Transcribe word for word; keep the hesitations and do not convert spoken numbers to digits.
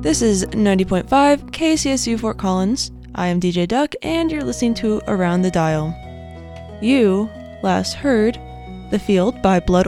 This is ninety point five K C S U Fort Collins. I am D J Duck, and you're listening to Around the Dial. You last heard The Field by Blood